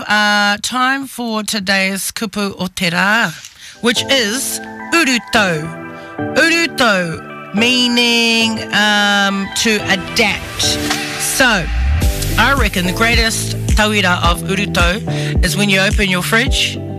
time for today's kupu o te rā, which is uruto. Uruto, meaning to adapt. So, I reckon the greatest tauira of uruto is when you open your fridge